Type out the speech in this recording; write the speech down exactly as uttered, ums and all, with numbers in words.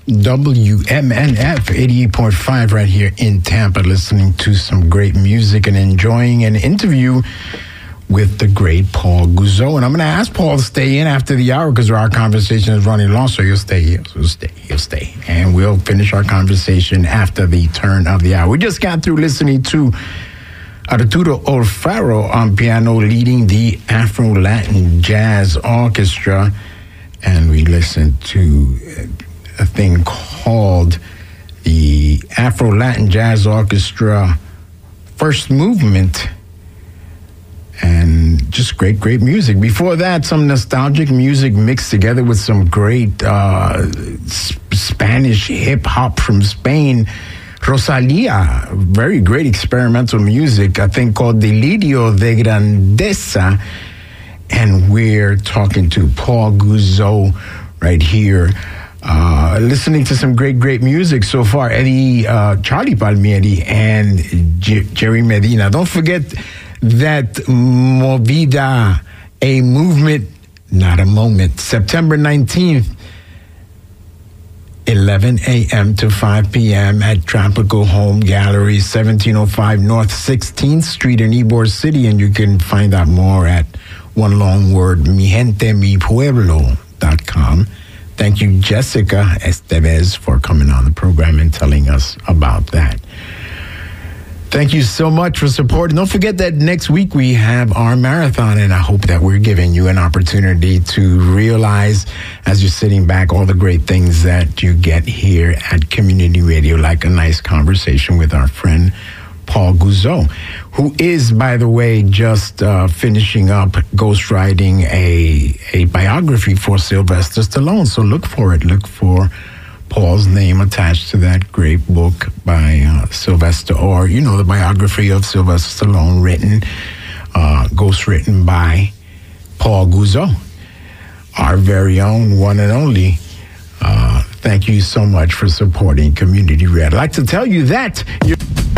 W M N F eighty-eight point five right here in Tampa, listening to some great music and enjoying an interview with the great Paul Gouzeau. And I'm going to ask Paul to stay in after the hour because our conversation is running long, so he'll stay here. So he'll stay, he'll stay. And we'll finish our conversation after the turn of the hour. We just got through listening to Arturo Alfaro on piano leading the Afro-Latin Jazz Orchestra. And we listened to a thing called the Afro-Latin Jazz Orchestra First Movement. And just great, great music. Before that, some nostalgic music mixed together with some great uh, sp- Spanish hip-hop from Spain. Rosalia, very great experimental music, I think called Delirio de Grandeza. And we're talking to Paul Gouzeau right here. Uh, listening to some great, great music so far. Eddie, uh, Charlie Palmieri and J- Jerry Medina. Don't forget that Movida, a movement, not a moment. September nineteenth, eleven a.m. to five p.m. at Tropical Home Gallery, seventeen oh five North sixteenth Street in Ybor City. And you can find out more at one long word, mi gente mi pueblo dot com. Thank you, Jessica Estevez, for coming on the program and telling us about that. Thank you so much for supporting. Don't forget that next week we have our marathon, and I hope that we're giving you an opportunity to realize, as you're sitting back, all the great things that you get here at Community Radio, like a nice conversation with our friend Paul Gouzeau, who is, by the way, just uh, finishing up ghostwriting a a biography for Sylvester Stallone. So look for it. Look for Paul's name attached to that great book by uh, Sylvester, or, you know, the biography of Sylvester Stallone, written, uh, ghostwritten by Paul Gouzeau, our very own one and only. Uh, thank you so much for supporting Community Radio. I'd like to tell you that you're